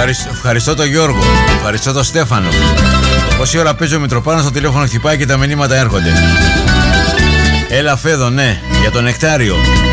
Ευχαριστώ τον Γιώργο. Ευχαριστώ τον Στέφανο. Πόση ώρα παίζει ο Μητροπάνος, το τηλέφωνο χτυπάει και τα μηνύματα έρχονται. Έλα Φέδο, ναι, για τον Νεκτάριο.